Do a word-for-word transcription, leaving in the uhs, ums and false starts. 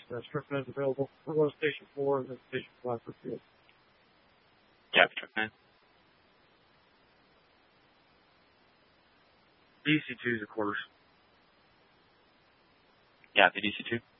Uh, Strickman is available. We're going to Station four and then Station five for field. Yeah, Strickman. D C two is a quarters. Yeah, the D C two.